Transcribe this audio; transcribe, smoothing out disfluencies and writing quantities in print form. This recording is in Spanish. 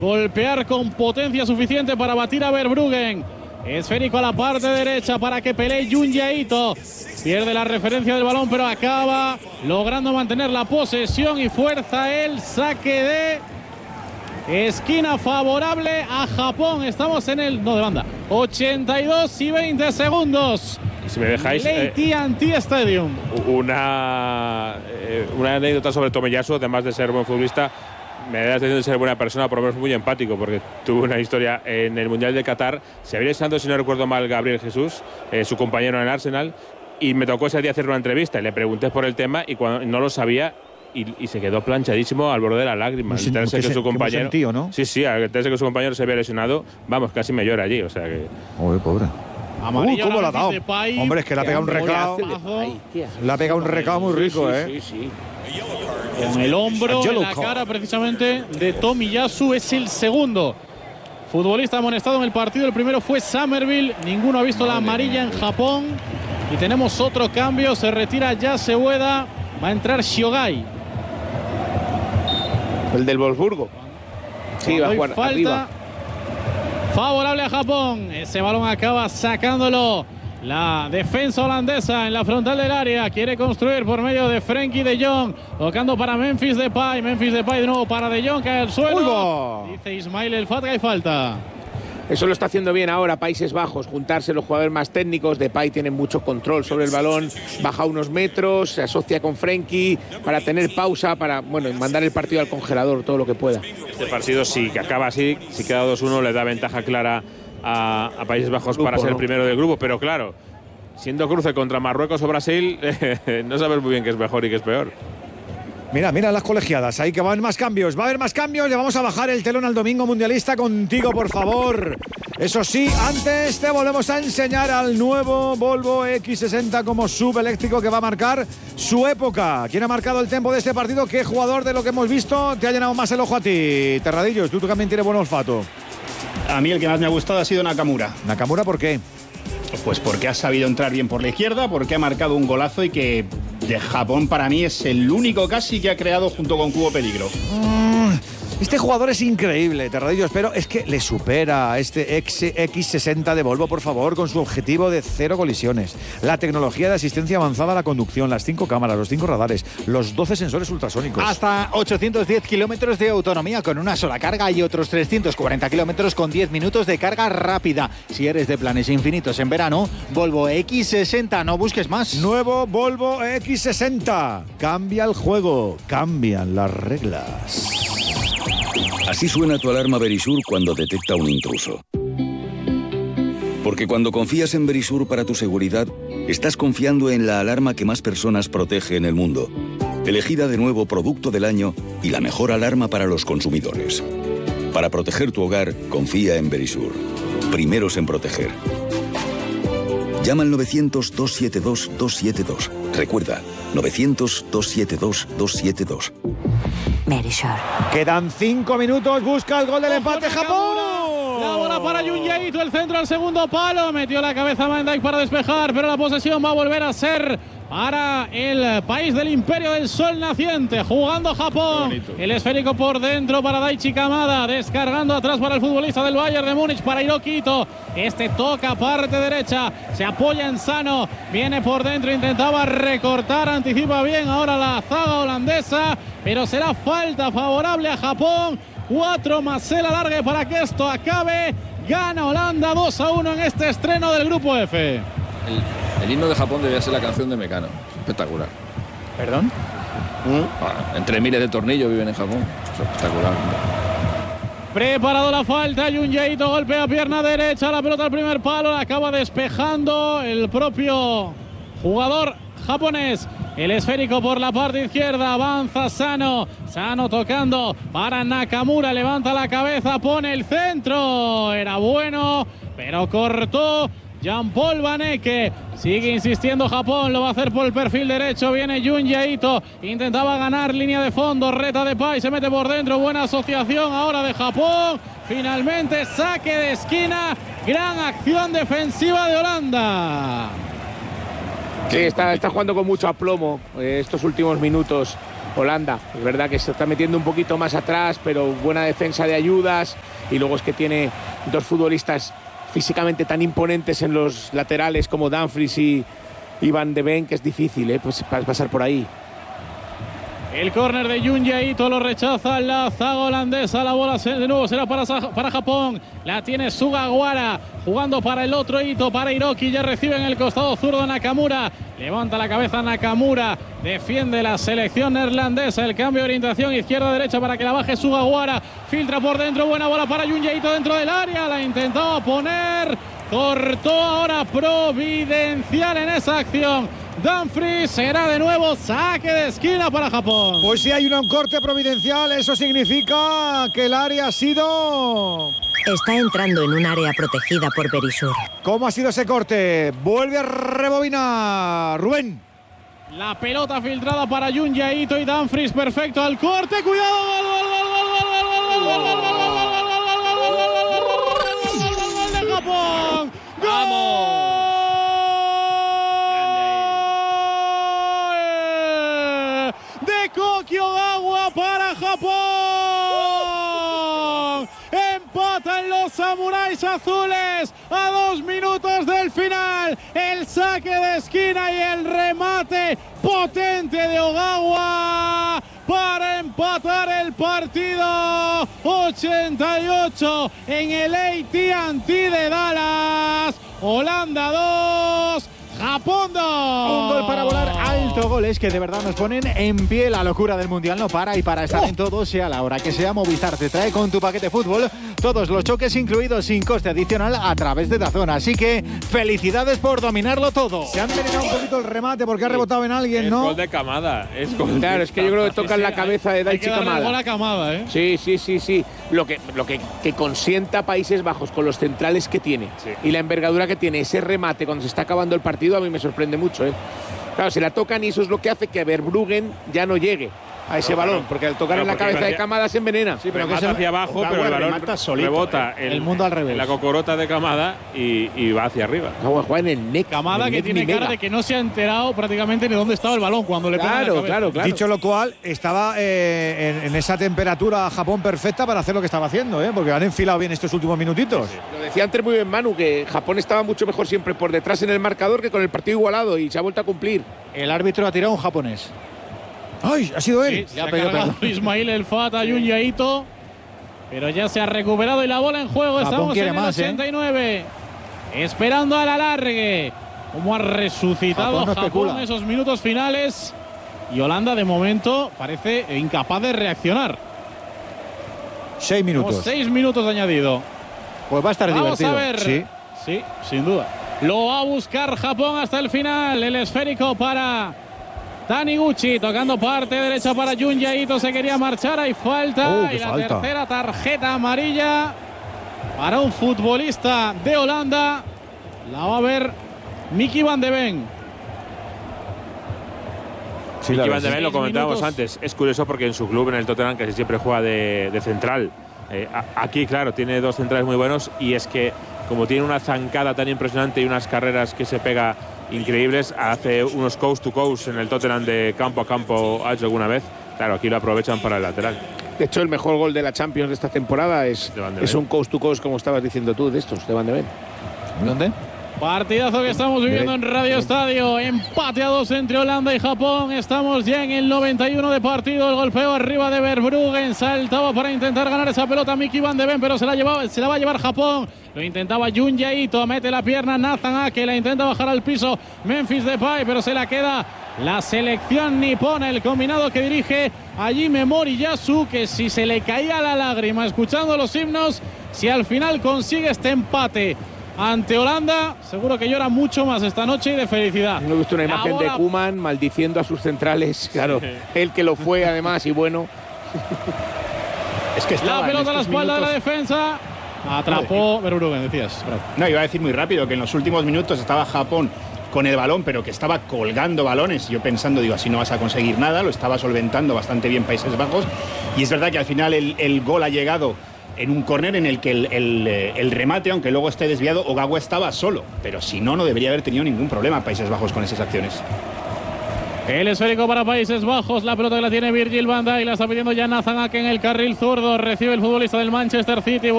golpear con potencia suficiente para batir a Verbruggen. Esférico a la parte derecha para que pelee Junji Ito. Pierde la referencia del balón, pero acaba logrando mantener la posesión y fuerza el saque de esquina favorable a Japón. Estamos en el no de banda. 82 y 20 segundos. Si me dejáis, AT&T Stadium. Una anécdota sobre Tomiyasu, además de ser buen futbolista, me da la sensación de ser buena persona, por lo menos muy empático, porque tuvo una historia en el Mundial de Qatar. Se había lesionado, si no recuerdo mal, Gabriel Jesús, su compañero en el Arsenal, y me tocó ese día hacer una entrevista y le pregunté por el tema y cuando no lo sabía y se quedó planchadísimo al borde de la lágrima. Al enterarse que su compañero, sentido, ¿no? Sí, al enterarse que su compañero se había lesionado, vamos, casi me llora allí, o sea que… Uy, pobre. ¿Cómo la ha dado? Depay. Hombre, es que le ha pegado un recao. Le ha pegado un recao muy rico, Sí. Con el hombro en la cara precisamente de Tomiyasu. Es el segundo futbolista amonestado en el partido. El primero fue Somerville. Ninguno ha visto la amarilla en Japón. Y tenemos otro cambio. Se retira Yasueda. Va a entrar Shiogai. El del Wolfsburgo. Sí, va a jugar falta arriba. Favorable a Japón. Ese balón acaba sacándolo la defensa holandesa en la frontal del área. Quiere construir por medio de Frenkie de Jong. Tocando para Memphis Depay. Memphis Depay de nuevo para de Jong. Cae al suelo. Dice Ismail El Fatga y falta. Eso lo está haciendo bien ahora Países Bajos, juntarse los jugadores más técnicos. Depay tiene mucho control sobre el balón, baja unos metros, se asocia con Frenkie para tener pausa, para mandar el partido al congelador todo lo que pueda. Este partido, si acaba así, si queda 2-1, le da ventaja clara a Países Bajos para ser el primero del grupo, pero claro, siendo cruce contra Marruecos o Brasil, no sabes muy bien qué es mejor y qué es peor. Mira las colegiadas, ahí que van más cambios. Va a haber más cambios, le vamos a bajar el telón al domingo mundialista contigo, por favor. Eso sí, antes te volvemos a enseñar al nuevo Volvo X60 como subeléctrico que va a marcar su época. ¿Quién ha marcado el tempo de este partido? ¿Qué jugador de lo que hemos visto te ha llenado más el ojo a ti? Terradillos, tú también tienes buen olfato. A mí el que más me ha gustado ha sido Nakamura. ¿Nakamura por qué? Pues porque ha sabido entrar bien por la izquierda, porque ha marcado un golazo y que de Japón para mí es el único casi que ha creado junto con Cubo peligro. Este jugador es increíble, Terradillos, pero es que le supera a este X60 de Volvo, por favor, con su objetivo de 0 colisiones. La tecnología de asistencia avanzada a la conducción, las 5 cámaras, los 5 radares, los 12 sensores ultrasónicos. Hasta 810 kilómetros de autonomía con una sola carga y otros 340 kilómetros con 10 minutos de carga rápida. Si eres de planes infinitos en verano, Volvo X60, no busques más. Nuevo Volvo X60. Cambia el juego, cambian las reglas. Así suena tu alarma Verisur cuando detecta un intruso. Porque cuando confías en Verisur para tu seguridad, estás confiando en la alarma que más personas protege en el mundo. Elegida de nuevo Producto del Año y la mejor alarma para los consumidores. Para proteger tu hogar, confía en Verisur. Primeros en proteger. Llama al 900-272-272. Recuerda, 900-272-272. Verisur. Quedan 5 minutos, busca el gol del empate Japón. La bola para Junji Ito, el centro al segundo palo. Metió la cabeza Van Dijk para despejar, pero la posesión va a volver a ser para el país del Imperio del Sol Naciente. Jugando Japón. El esférico por dentro para Daichi Kamada. Descargando atrás para el futbolista del Bayern de Múnich, para Hiroki Ito. Este toca parte derecha. Se apoya en Sano. Viene por dentro. Intentaba recortar. Anticipa bien ahora la zaga holandesa. Pero será falta favorable a Japón. 4 más el alargue para que esto acabe. Gana Holanda 2-1 en este estreno del Grupo F. El himno de Japón debía ser la canción de Mecano. Espectacular. ¿Perdón? Entre miles de tornillos viven en Japón. Espectacular. Preparado la falta, Junji Ito golpea pierna derecha, la pelota al primer palo, la acaba despejando el propio jugador japonés. El esférico por la parte izquierda, avanza Sano tocando para Nakamura, levanta la cabeza, pone el centro, era bueno, pero cortó Jean-Paul Van Ecke. Sigue insistiendo Japón, lo va a hacer por el perfil derecho, viene Junji Ito, intentaba ganar línea de fondo, reta Depay, se mete por dentro, buena asociación ahora de Japón, finalmente saque de esquina, gran acción defensiva de Holanda. Sí, está jugando con mucho aplomo estos últimos minutos Holanda. Es verdad que se está metiendo un poquito más atrás, pero buena defensa de ayudas, y luego es que tiene dos futbolistas físicamente tan imponentes en los laterales como Dumfries y Van de Ven, que es difícil pues pasar por ahí. El córner de Jun Jae-ito lo rechaza la zaga holandesa. La bola de nuevo será para Japón. La tiene Sugawara jugando para el otro Ito, para Hiroki. Ya recibe en el costado zurdo Nakamura. Levanta la cabeza Nakamura. Defiende la selección neerlandesa. El cambio de orientación izquierda-derecha para que la baje Sugawara. Filtra por dentro. Buena bola para Jun Jae-ito dentro del área. La intentaba poner. Cortó ahora providencial en esa acción. Dumfries, será de nuevo saque de esquina para Japón. Pues si hay un corte providencial, eso significa que el área ha sido... Está entrando en un área protegida por Berisur. ¿Cómo ha sido ese corte? Vuelve a rebobinar Rubén. La pelota filtrada para Jun Jae-ito y Dumfries, perfecto al corte. Cuidado, gol de Japón. ¡Vamos! Koki Ogawa para Japón. Empatan los samuráis azules a 2 minutos del final. El saque de esquina y el remate potente de Ogawa para empatar el partido. 88 en el AT&T de Dallas. Holanda 2. Japón 2. Un gol para volar alto, goles que de verdad nos ponen en pie. La locura del Mundial no para, y para estar en todo, sea la hora que sea, Movistar te trae con tu paquete fútbol todos los choques incluidos sin coste adicional a través de DAZN. Así que felicidades por dominarlo todo. Se han envenenado un poquito el remate porque ha rebotado en alguien, ¿no? Es gol de Kamada. Claro, es que yo creo que tocan la cabeza de Daichi Kamada. Gol a Kamada, ¿eh? Sí. Lo que consienta a Países Bajos con los centrales que tiene y la envergadura que tiene ese remate cuando se está acabando el partido, a mí me sorprende mucho, ¿eh? Claro, se la tocan y eso es lo que hace que Verbruggen ya no llegue a ese balón, porque al tocar en la cabeza de Kamada se envenena. Sí, pero que se hacia abajo, pero el balón rebota el mundo al revés. En la cocorota de Kamada y va hacia arriba. Juega en el neck. Kamada, que tiene cara de que no se ha enterado prácticamente ni dónde estaba el balón cuando le pega la cabeza. Claro. Dicho lo cual, estaba en esa temperatura Japón perfecta para hacer lo que estaba haciendo, ¿eh? Porque han enfilado bien estos últimos minutitos. Sí. Lo decía antes muy bien Manu, que Japón estaba mucho mejor siempre por detrás en el marcador que con el partido igualado, y se ha vuelto a cumplir. El árbitro ha tirado un japonés. ¡Ay! Ha sido él. Sí, se ha cargado Ismail El Fata y Jun Jae-ito, pero ya se ha recuperado y la bola en juego. Japón Estamos en el más, 89, esperando al alargue. Cómo ha resucitado Japón en esos minutos finales, y Holanda de momento parece incapaz de reaccionar. 6 minutos. 6 minutos añadido. Pues va a estar divertido. Vamos a ver. Sí, sin duda. Lo va a buscar Japón hasta el final. El esférico para Taniguchi, tocando parte derecha para Jun Jae-ito. Se quería marchar, hay falta. Y la tercera tarjeta amarilla para un futbolista de Holanda. La va a ver Mickey Van de Ven. Sí, Mickey Van de Ven, lo comentábamos antes. Es curioso porque en su club, en el Tottenham, casi siempre juega de central. Aquí, claro, tiene dos centrales muy buenos, y es que como tiene una zancada tan impresionante y unas carreras que se pega increíbles, hace unos coast to coast en el Tottenham de campo a campo, ha hecho alguna vez. Claro, aquí lo aprovechan para el lateral. De hecho, el mejor gol de la Champions de esta temporada es un coast to coast, como estabas diciendo tú, de estos, de Van de Ven. ¿Dónde? Partidazo que estamos viviendo en Radio Estadio. Empate a 2 entre Holanda y Japón. Estamos ya en el 91 de partido. El golpeo arriba de Verbruggen. Saltaba para intentar ganar esa pelota Mickey Van de Ven, pero se la va a llevar Japón. Lo intentaba Jun Jae-ito. Mete la pierna Nathan Ake. La intenta bajar al piso Memphis Depay, pero se la queda la selección nipona. El combinado que dirige Hajime Moriyasu, que si se le caía la lágrima escuchando los himnos, si al final consigue este empate ante Holanda, seguro que llora mucho más esta noche y de felicidad. No he visto una imagen de Koeman maldiciendo a sus centrales. Claro, él que lo fue además, y bueno. Es que la pelota a la espalda de la defensa. Atrapó Verbruggen, decías. No, iba a decir muy rápido que en los últimos minutos estaba Japón con el balón, pero que estaba colgando balones. Yo pensando, digo, así no vas a conseguir nada. Lo estaba solventando bastante bien Países Bajos. Y es verdad que al final el gol ha llegado en un córner en el que el remate, aunque luego esté desviado, Ogawa estaba solo. Pero si no, no debería haber tenido ningún problema Países Bajos con esas acciones. El esférico para Países Bajos. La pelota que la tiene Virgil van Dijk. La está pidiendo ya Nathan Ake en el carril zurdo. Recibe el futbolista del Manchester City.